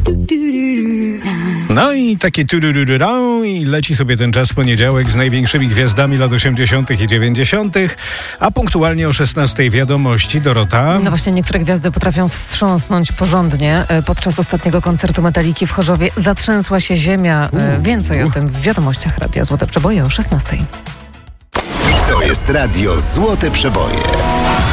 No i takie tururururau i leci sobie ten czas poniedziałek z największymi gwiazdami lat 80. i 90., a punktualnie o 16:00 wiadomości. Dorota. No właśnie, niektóre gwiazdy potrafią wstrząsnąć porządnie. Podczas ostatniego koncertu Metaliki w Chorzowie zatrzęsła się ziemia. Więcej o tym w wiadomościach Radia Złote Przeboje o 16:00. To jest Radio Złote Przeboje.